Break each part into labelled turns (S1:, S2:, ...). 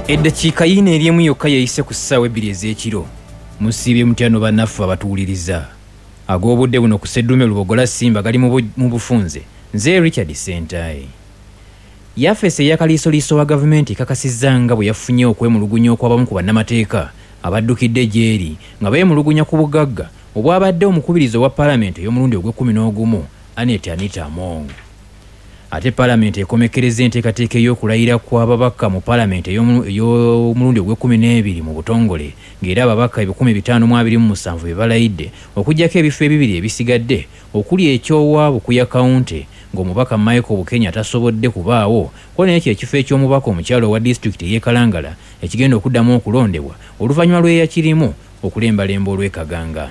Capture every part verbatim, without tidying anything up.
S1: Eddakiika yina erimu yokka yayise ku ssaawa ebbiri ez'ekiro musiibye mutyano bannaffe abatuwuliriza ag'obudde buno ku Sseddume Lubogola Simba gali mu bufunze. Nze Richard Sentayi. Yafeesi ey'akaliisoliiso wa gavumenti ekakasizza nga bwe yafunye okwemulugunya okw'abamu ku bannamateeka abaddukidde gy'eri nga beemulugunya ku bugagga obwabadde omukubirizi owa paalamenti ey'omulundi ogw'ekkumi n'ogumu Annette Anita Among. Ate paalamenti ekomekereza enteekateeka ey'okulayira kw'ababaka mu paalamenti ey'omulundi ogw'ekkumi n'ebiri mu butongole ng'era ababaka ebikumi bitaano mu abiri mu musanvu be balayidde okuggyako ebifo ebibiri ebisigadde okuli eky'owaabo ku yakawunti ng'omubaka Michael Bukenya tasobodde kubaawo ko n'ekyo ekifo eky'omubaka omukyalo owa disitulikiti ey'e Kalangala ekigenda okuddamu okulondebwa oluvannyuma lw'eyakirimu okulembalemba olw'ekaganga.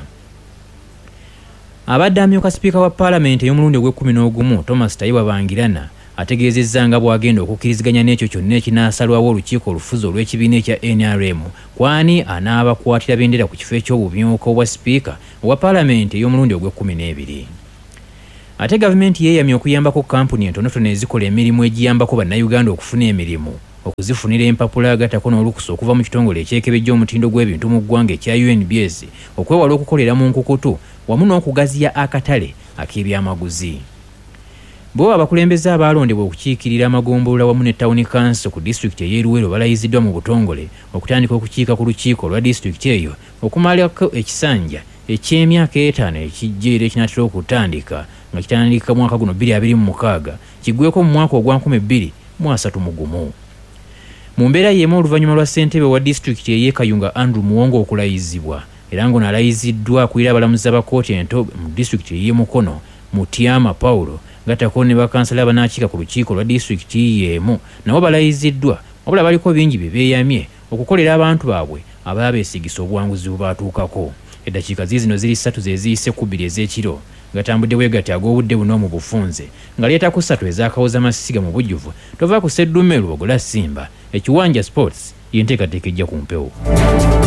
S1: Abadde amyuka sipiika wa paalamenti ey'omulundi ogw'ekkumi n'ogumu Thomas Tayiwa Bangirana ategeezezza nga bw'agenda okukkiriziganya n'ekyo kyonna ekinaasalwawo olukiiko olufuzi olw'ekibiina ekya N R M kwani anaabakwatira bendera ku kifo eky'obumyuka obwa sipiika owa paalamenti ey'omulundi ogw'ekkumi n'ebiri. Ate gavumenti yeeyamye okuyambako kampuni entonotono ezikola emirimu egiyambako bannayuganda okufuna emirimu okuzifunira empapula agatako n'olukusa okuva mu kitongole ekyekebejja omutindo gw'ebintu mu ggwanga ekya U N B S okwewala okukolera mu nkukutu wamu n'okugaziya akatale ak'ebyamaguzi. Bo abakulembeze abaalondebwa okukiikirira amagombolola wamu ne Town Council ku disitulikiti ey'e Luweero balayiziddwa mu butongole okutandika okukiika ku lukiiko olwa disitulikiti eyo okumalako ekisanja eky'emyaka etaano ekijja era ekinaatera okutandika nga kitandika mu mwaka guno bbiri abiri mu mukaaga kiggweko mu mwaka ogwa nkumi bbiri mu asatu mu gumu. Mu mbeera y'emu oluvannyuma lwa ssentebe wa disitulikiti ey'e Kayunga Andrew Muwongo okulayizibwa era ng'ono alayiziddwa akulira abalamuzi b'akkooti ento mu disitulikiti ey'e Mukono Mutyama Paulo gattako ne bakansala abanaakiika ku lukiiko lwa disitulikiti y'emu nabo balayiziddwa wabula baliko bingi bye beeyamye okukolera abantu baabwe ababa beesigisa obuwanguzi bwe baatuukako. Eddakiika ziizino ziri ssatu ze ziyise ku bbiri ez'ekiro gatambudde bwe gati ag'obudde buno mu bufunze nga leetako ssatu ez'akawoza masiga mu bujjuvu tova ku Sseddume Lubogola Simba ekiwanja sports y'enteekateeka ejja ku mpewo.